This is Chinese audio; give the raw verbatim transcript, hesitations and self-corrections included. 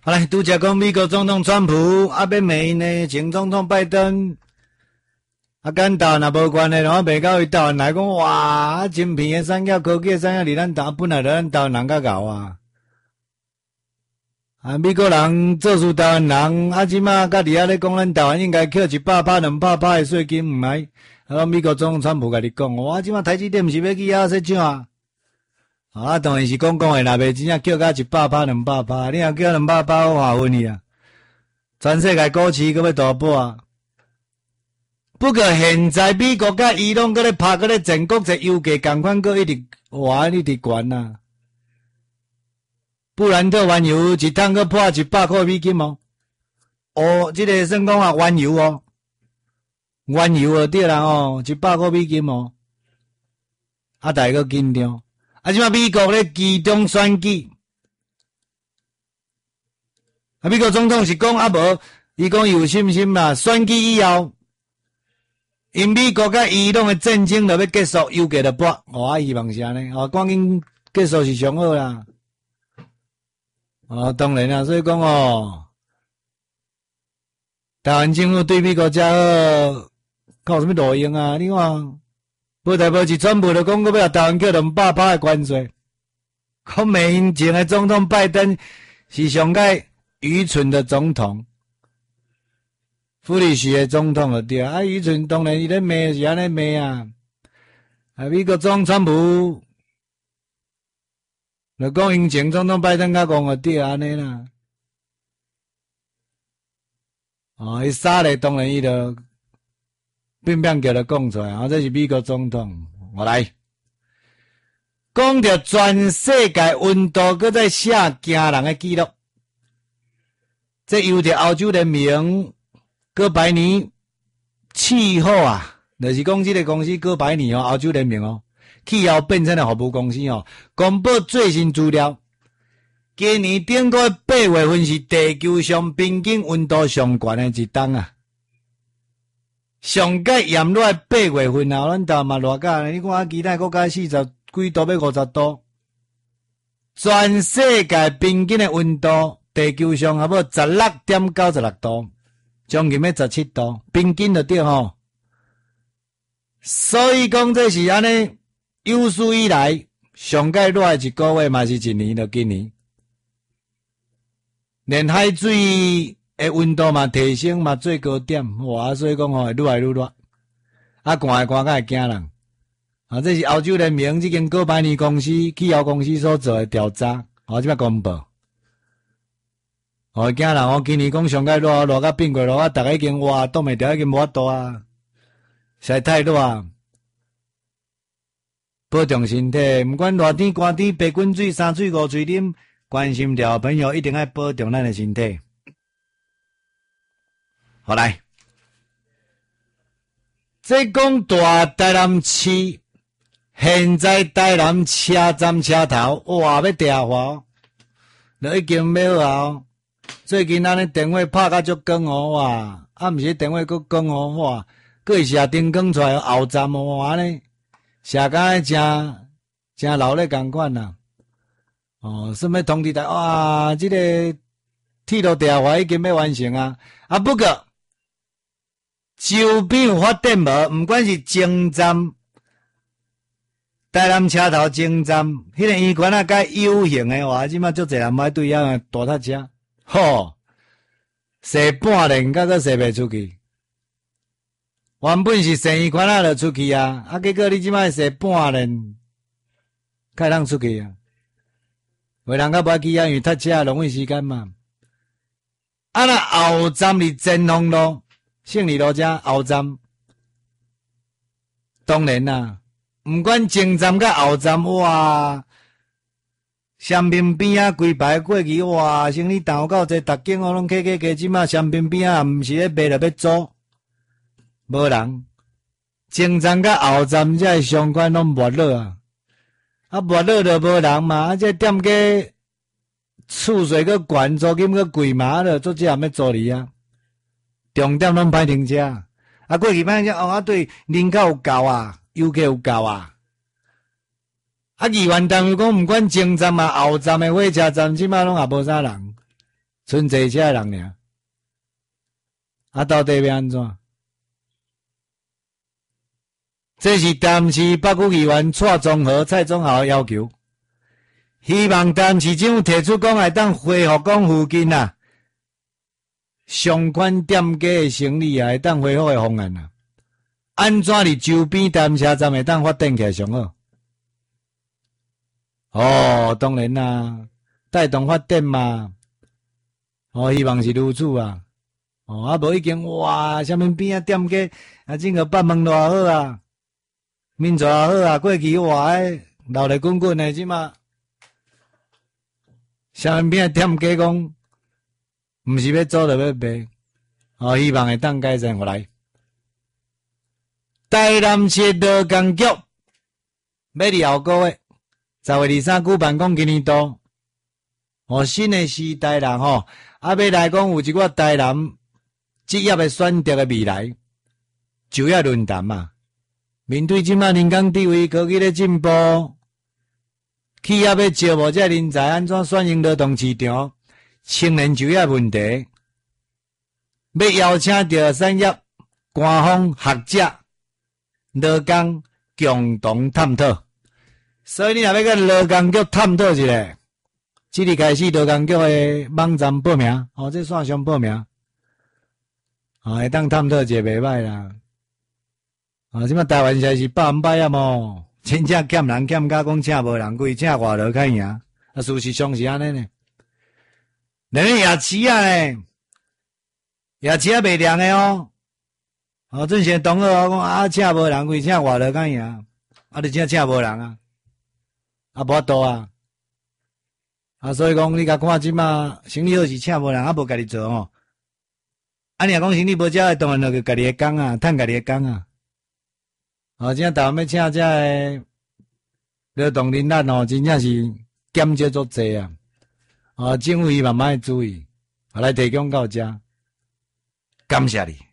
好来，拄则讲美国总统川普啊，要骂因呢前总统拜登，啊，跟台湾也无关系，然后袂到伊台湾来讲，哇，真片的产业、科技的产业，离咱台本来就咱台湾人较敖啊。啊，美国人做事台湾人，啊，即马甲伫遐咧讲，咱台湾应该扣一百趴、两百趴的税金，毋爱。啊，美国总统川普甲你讲，哇，即马台积电毋是要去遐说啥啊？啊，当然是讲讲诶，若袂真正叫甲一百趴、两百趴，你若叫两百趴，我话分你啊。全世界股市搁要大补啊！不过现在美国甲伊朗搁咧拍，搁咧全国这油价共款，搁一直哇一直悬呐。布兰特原油一桶搁破一百块美金哦。哦，即、这个算讲啊，原油哦，原油哦对啦哦，一百块美金哦。啊，大家搁紧张。啊，即马美国咧集中选举，啊，美国总统是讲啊无，伊讲有信心啦，选举以后，因美国甲伊朗的战争就要结束，油价就跌，我希望是安尼，哦，赶紧结束是上好啦。哦，当然啦，所以讲哦，台湾政府对美国遮好，靠什么路用啊？你看。无代无志，全部都讲个要台湾叫两百趴的关税。讲美前的总统拜登是上界愚蠢的总统，福利时的总统就对啊，愚蠢当然伊咧骂是安尼骂啊。啊，美国总统川普就讲因前总统拜登较戆就对安尼啦。哦，伊杀咧当然伊就。变变叫他讲出来，啊，这是美国总统。我来讲到全世界温度，搁在写惊人的记录。这由着欧洲联盟哥白尼气候啊，就是讲这个公司哥白尼哦，欧洲联盟哦，气候变迁的服务公司哦，公布最新资料。今年顶个八月份是地球上平均温度上悬的一冬啊。上界炎热八月份啊，咱台嘛热甲，你看其他国家四十几度要五十度，全世界平均的温度，地球上差不多十六点九十六度，将近要十七度，平均就对吼。所以讲这是安尼，有史以来上界热一个月嘛是一年，就今年，连海水。诶，温度嘛提升嘛最高点，哇！所以讲吼会愈来愈热，啊，寒诶寒甲会惊人。啊，这是欧洲联盟这间哥白尼公司气候公司所做诶调查，哦，即摆公布，哦，会惊人。我今年讲上界热，热甲变过热啊，逐个已经哇冻袂掉，已经无法度啊，实在太热啊！保重身体，毋管热天寒天，白滚水、三水、五水啉，关心着朋友一定要保重咱诶身体。好来，这讲大台南市，现在台南车站车头哇要地化，就已经要好啊。最近安尼电话拍甲足光哦哇，啊毋是电话佫光哦哇，佫会射灯光出来后站哦哇安尼，射甲真真老咧共款啦。哦，什么通知台哇，这个铁路地化已经要完成啊，啊不过。周边有发展无？毋管是前站、台南车头前站，迄个圆圈啊，甲 U 型诶，哇！即马足侪人买对遐大塔车，吼，踅半年，甲个踅袂出去。原本是踅圆圈啊，就出去啊，啊，结果你即马踅半年，开通出去啊。为人较无去啊，因为塔车浪费时间嘛。啊，那后站是真风路。胜利路遮后站，当然啦，毋管前站甲后站，哇，商品边啊，规排过去，哇，生理淡到这，逐间我拢客客客，即马商品边啊，毋是咧卖了要租，无人。前站甲后站这相关拢没落啊，啊没落就无人嘛，啊这店家厝税个悬，租金个贵嘛，就做这样要租你啊。重点拢歹停车，啊过去歹停车，哦啊对，人口有够啊，游客有够啊，啊议员单位讲，毋管前站嘛后站诶火车站，即摆拢也无啥人， 剩坐车人尔，啊，到底要安怎？这是台南市北区议员蔡宗和、蔡宗豪要求，希望台南市政府提出讲来，当恢复讲附近啊，上款店家的生意啊，会当恢复的方案啊，安怎伫周边台南车站会当发展起来上好？哦，当然啦，带动发展嘛，哦，希望是如此啊。哦，啊无已经哇，啥物边啊店家啊，整个北门偌好啊，民族也好啊，过去哇，迄闹得滚滚的，即嘛，啥物边啊店家讲，毋是要做就要卖，哦，希望会当改善回来。台南市劳工局要伫后个月十月二三举办讲今年度，哦，新的时代啦吼，啊，要来讲有一个台南职业的选择的未来就业论坛嘛。面对即马人工智慧科技的进步，企业要招募这人才，安怎选用劳动市场？青年就业问题，要邀请到产业、官方、学者、劳工共同探讨。所以你若要甲劳工局探讨一下，即日开始劳工局的网站报名，哦，这线上报名，哦，会当探讨一下袂歹啦。啊，即马台湾实是百分百啊无，真正欠人欠甲讲请无人贵，请外劳较赢，啊，事实上是安尼呢。连夜市啊呢，夜市啊袂凉的哦。哦，阵时同学讲啊，请无人贵，请外劳较赢，啊，你真请无人啊，啊，无法度啊。啊，所以讲你甲看即马生理好是请无人，啊无家己做哦。啊，你若讲生理无遮，当然就家己的工啊，趁家己的工啊。哦，真台湾要请遮个劳动力力哦，真正是减少足济啊！哦，政府伊慢慢注意，来提供到遮，感谢你。